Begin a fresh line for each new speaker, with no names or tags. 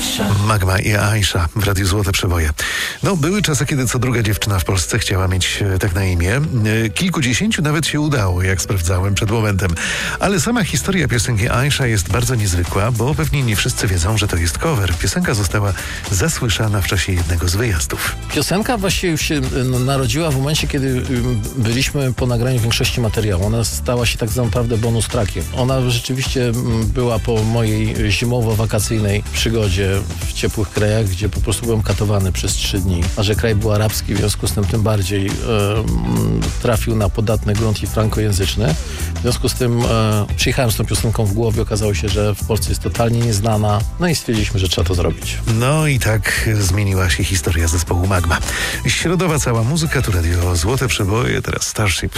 Magma i Aisha w Radiu Złote Przeboje. No, były czasy, kiedy co druga dziewczyna w Polsce chciała mieć tak na imię. Kilkudziesięciu nawet się udało, jak sprawdzałem przed momentem. Ale sama historia piosenki Aisha jest bardzo niezwykła, bo pewnie nie wszyscy wiedzą, że to jest cover. Piosenka została zasłyszana w czasie jednego z wyjazdów.
Piosenka właściwie już się narodziła w momencie, kiedy byliśmy po nagraniu większości materiału. Ona stała się tak naprawdę bonus trackiem. Ona rzeczywiście była po mojej zimowo-wakacyjnej przygodzie w ciepłych krajach, gdzie po prostu byłem katowany przez 3 dni. A że kraj był arabski, w związku z tym bardziej trafił na podatny grunt i frankojęzyczny. W związku z tym przyjechałem z tą piosenką w głowie. Okazało się, że w Polsce jest totalnie nieznana. No i stwierdziliśmy, że trzeba to zrobić.
No i tak zmieniła się historia zespołu Magma. Środowa cała muzyka, tu Radio Złote Przeboje, teraz Starship.